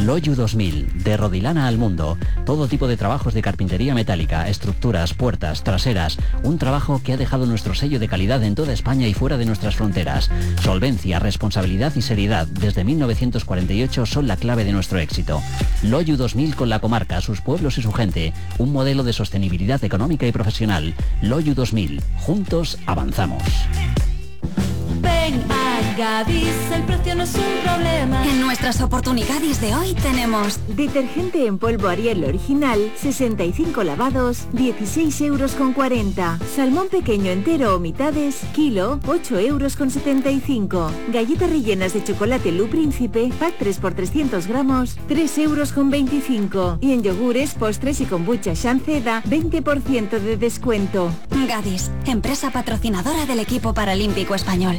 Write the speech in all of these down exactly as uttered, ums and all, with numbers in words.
Loyu dos mil, de Rodilana al mundo. Todo tipo de trabajos de carpintería metálica, estructuras, puertas, traseras. Un trabajo que ha dejado nuestro sello de calidad en toda España y fuera de nuestras fronteras. Solvencia, responsabilidad y seriedad desde mil novecientos cuarenta y ocho son la clave de nuestro éxito. Loyu dos mil con la comarca, sus pueblos y su gente. Un modelo de sostenibilidad económica y profesional. Loyu dos mil. Juntos avanzamos. Ven a Gadis, el precio no es un problema. En nuestras oportunidades de hoy tenemos detergente en polvo Ariel original, sesenta y cinco lavados, dieciséis euros con cuarenta. Salmón pequeño entero o mitades, kilo, ocho euros con setenta y cinco. Galletas rellenas de chocolate Lu Príncipe, pack tres por trescientos gramos, tres euros con veinticinco. Y en yogures, postres y kombucha Shanceda, veinte por ciento de descuento. Gadis, empresa patrocinadora del equipo paralímpico español.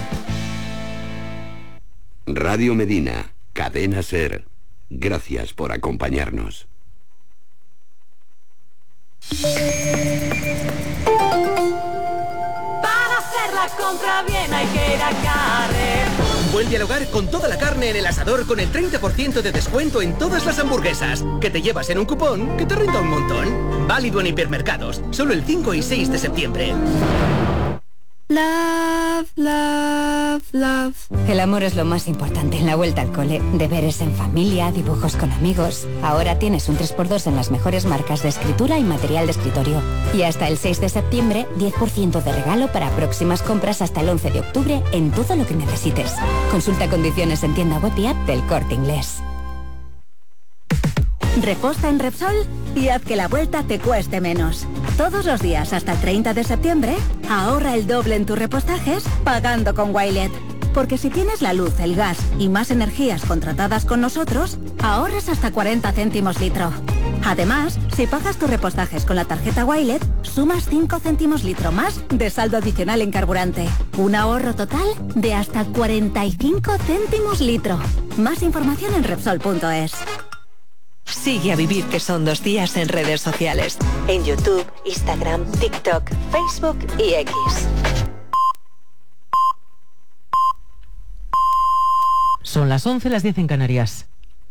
Radio Medina, Cadena SER. Gracias por acompañarnos. Para hacer la compra bien hay que ir a Carrefour. Vuelve al hogar con toda la carne en el asador con el treinta por ciento de descuento en todas las hamburguesas, que te llevas en un cupón que te renta un montón. Válido en hipermercados, solo el cinco y seis de septiembre. Love, love, love. El amor es lo más importante en la vuelta al cole. Deberes en familia, dibujos con amigos. Ahora tienes un tres por dos en las mejores marcas de escritura y material de escritorio. Y hasta el seis de septiembre, diez por ciento de regalo para próximas compras hasta el once de octubre en todo lo que necesites. Consulta condiciones en tienda web y app del Corte Inglés. Reposta en Repsol y haz que la vuelta te cueste menos. Todos los días hasta el treinta de septiembre, ahorra el doble en tus repostajes pagando con Wilet. Porque si tienes la luz, el gas y más energías contratadas con nosotros, ahorras hasta cuarenta céntimos litro. Además, si pagas tus repostajes con la tarjeta Wilet, sumas cinco céntimos litro más de saldo adicional en carburante. Un ahorro total de hasta cuarenta y cinco céntimos litro. Más información en Repsol punto es. Sigue a Vivir, que son dos días en redes sociales. En YouTube, Instagram, TikTok, Facebook y X. Son las once, las diez en Canarias.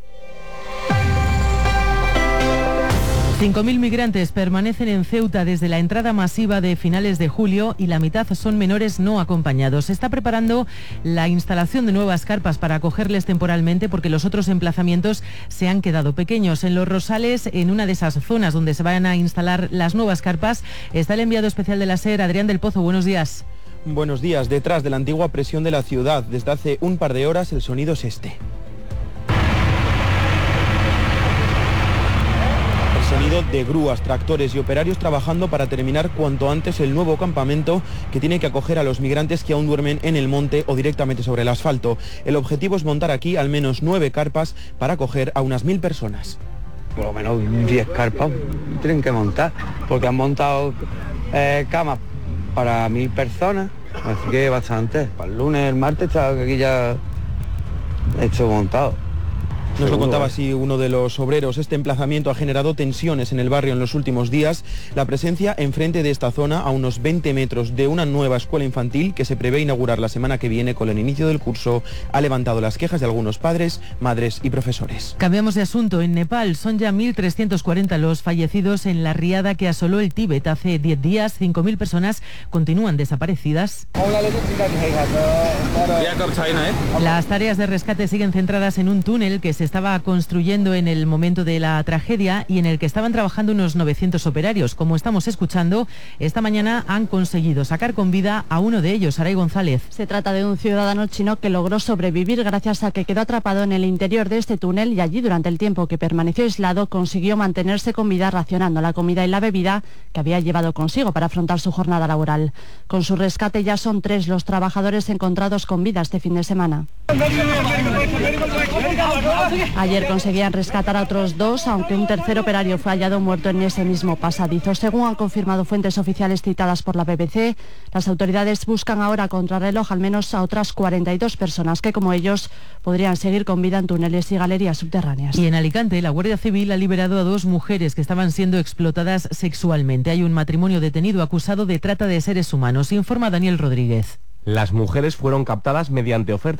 cinco mil migrantes permanecen en Ceuta desde la entrada masiva de finales de julio y la mitad son menores no acompañados. Se está preparando la instalación de nuevas carpas para acogerles temporalmente porque los otros emplazamientos se han quedado pequeños. En Los Rosales, en una de esas zonas donde se van a instalar las nuevas carpas, está el enviado especial de la SER, Adrián del Pozo. Buenos días. Buenos días. Detrás de la antigua presión de la ciudad, desde hace un par de horas, el sonido es este. Sonido de grúas, tractores y operarios trabajando para terminar cuanto antes el nuevo campamento que tiene que acoger a los migrantes que aún duermen en el monte o directamente sobre el asfalto. El objetivo es montar aquí al menos nueve carpas para acoger a unas mil personas. Por lo menos diez carpas tienen que montar, porque han montado eh, camas para mil personas, así que bastante. Para el lunes, el martes está aquí ya hecho montado. Nos lo contaba así uno de los obreros. Este emplazamiento ha generado tensiones en el barrio en los últimos días. La presencia enfrente de esta zona, a unos veinte metros de una nueva escuela infantil que se prevé inaugurar la semana que viene con el inicio del curso, ha levantado las quejas de algunos padres, madres y profesores. Cambiamos de asunto. En Nepal son ya mil trescientos cuarenta los fallecidos en la riada que asoló el Tíbet hace diez días. cinco mil personas continúan desaparecidas. Las tareas de rescate siguen centradas en un túnel que se estaba construyendo en el momento de la tragedia y en el que estaban trabajando unos novecientos operarios. Como estamos escuchando, esta mañana han conseguido sacar con vida a uno de ellos, Saray González. Se trata de un ciudadano chino que logró sobrevivir gracias a que quedó atrapado en el interior de este túnel y allí durante el tiempo que permaneció aislado consiguió mantenerse con vida racionando la comida y la bebida que había llevado consigo para afrontar su jornada laboral. Con su rescate ya son tres los trabajadores encontrados con vida este fin de semana. Ayer conseguían rescatar a otros dos, aunque un tercer operario fue hallado muerto en ese mismo pasadizo. Según han confirmado fuentes oficiales citadas por la B B C, las autoridades buscan ahora a contrarreloj al menos a otras cuarenta y dos personas que, como ellos, podrían seguir con vida en túneles y galerías subterráneas. Y en Alicante, la Guardia Civil ha liberado a dos mujeres que estaban siendo explotadas sexualmente. Hay un matrimonio detenido acusado de trata de seres humanos, informa Daniel Rodríguez. Las mujeres fueron captadas mediante oferta